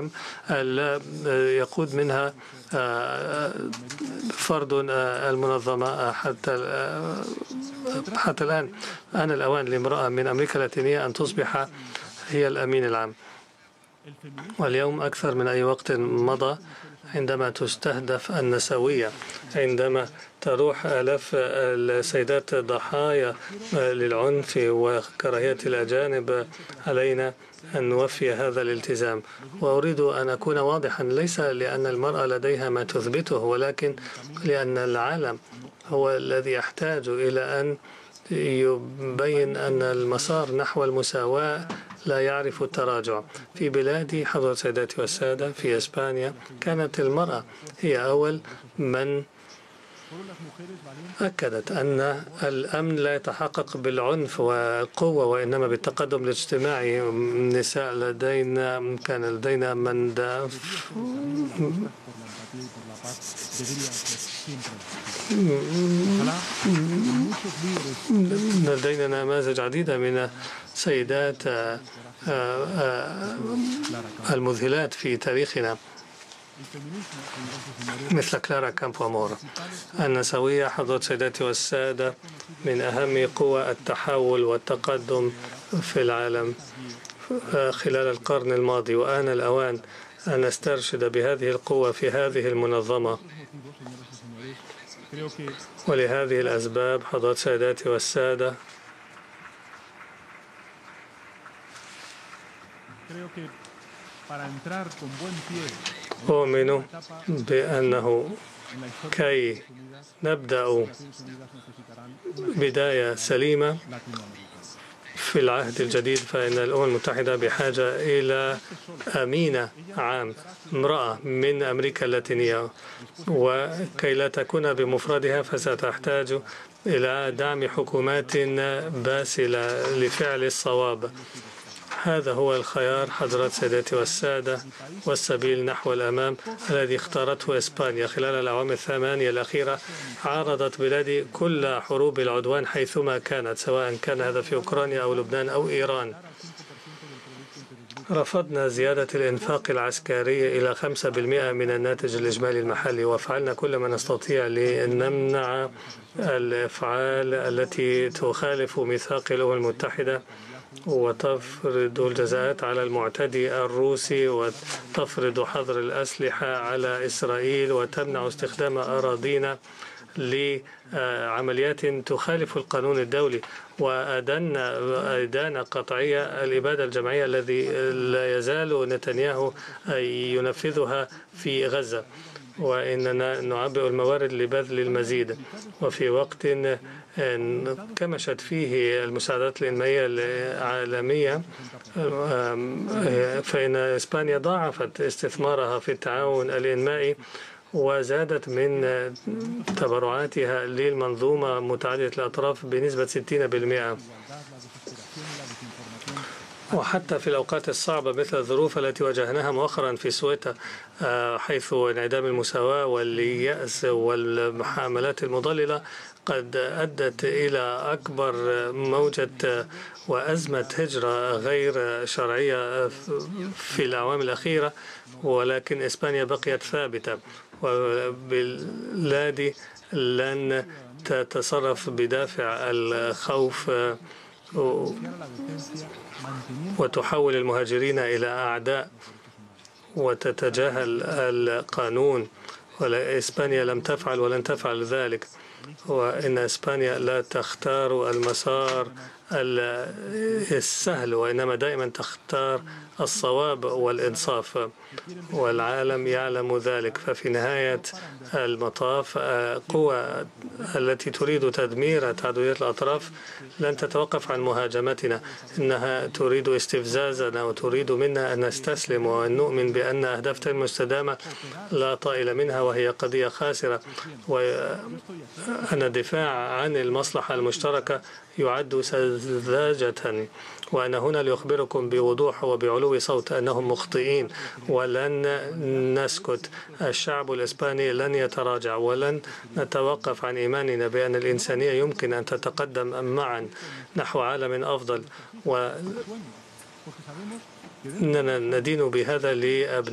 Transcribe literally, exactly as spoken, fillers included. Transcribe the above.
العالم يقود منها فرد المنظمة حتى حتى الآن. آن الأوان لامرأة من أمريكا اللاتينية أن تصبح هي الأمين العام. واليوم أكثر من أي وقت مضى عندما تستهدف النسوية، عندما تروح آلاف السيدات ضحايا للعنف وكراهية الأجانب، علينا أن نوفي هذا الالتزام. وأريد أن أكون واضحا، ليس لأن المرأة لديها ما تثبته، ولكن لأن العالم هو الذي يحتاج إلى أن يبين أن المسار نحو المساواة لا يعرف التراجع. في بلادي حضرة سيداتي والسادة في إسبانيا كانت المرأة هي أول من أكدت أن الأمن لا يتحقق بالعنف والقوة وإنما بالتقدم الاجتماعي. النساء لدينا كان لدينا من داف لدينا نماذج عديدة من سيدات المذهلات في تاريخنا مثل كلارا كامبومور. النسوية حضرة سيداتي والسادة من أهم قوى التحول والتقدم في العالم خلال القرن الماضي، وآن الأوان أن نسترشد بهذه القوة في هذه المنظمة. ولهذه الأسباب حضرة سيداتي والسادة أؤمن بأنه كي نبدأ بداية سليمة في العهد الجديد، فإن الأمم المتحدة بحاجة إلى أمينة عام، امرأة من أمريكا اللاتينية، وكي لا تكون بمفردها فستحتاج إلى دعم حكومات باسلة لفعل الصواب. هذا هو الخيار حضرات سيداتي والسادة والسبيل نحو الأمام الذي اختارته إسبانيا. خلال الأعوام الثمانية الأخيرة عارضت بلادي كل حروب العدوان حيثما كانت، سواء كان هذا في أوكرانيا أو لبنان أو إيران. رفضنا زيادة الإنفاق العسكري إلى خمسة بالمئة من الناتج الإجمالي المحلي، وفعلنا كل ما نستطيع لنمنع الأفعال التي تخالف ميثاق الأمم المتحدة وتفرض الجزاءات على المعتدي الروسي وتفرض حظر الأسلحة على إسرائيل وتمنع استخدام أراضينا لعمليات تخالف القانون الدولي، وأدنا إدانة قطعية الإبادة الجماعية الذي لا يزال نتنياهو ينفذها في غزة، وإننا نعبئ الموارد لبذل المزيد. وفي وقت كمشت فيه المساعدات الإنمائية العالمية، فإن إسبانيا ضاعفت استثمارها في التعاون الإنمائي وزادت من تبرعاتها للمنظومة متعددة الأطراف بنسبة ستين بالمئة. وحتى في الأوقات الصعبة مثل الظروف التي واجهناها مؤخرا في سويتا، حيث انعدام المساواة واليأس والحملات المضللة قد أدت إلى أكبر موجة وأزمة هجرة غير شرعية في الأعوام الأخيرة، ولكن إسبانيا بقيت ثابتة، وبلادي لن تتصرف بدافع الخوف وتحول المهاجرين إلى أعداء وتتجاهل القانون. وإسبانيا لم تفعل ولن تفعل ذلك، وإن إسبانيا لا تختار المسار السهل وإنما دائما تختار الصواب والإنصاف، والعالم يعلم ذلك. ففي نهاية المطاف قوى التي تريد تدمير تعددية الأطراف لن تتوقف عن مهاجمتنا، إنها تريد استفزازنا وتريد منا أن نستسلم وأن نؤمن بأن أهدافنا المستدامة لا طائل منها وهي قضية خاسرة، وأن الدفاع عن المصلحة المشتركة يعد سذاجة. وأنا هنا لأخبركم بوضوح وبعلو صوت أنهم مخطئين، ولن نسكت. الشعب الإسباني لن يتراجع، ولن نتوقف عن إيماننا بأن الإنسانية يمكن أن تتقدم معا نحو عالم أفضل، وإننا ندين بهذا لأبنائنا.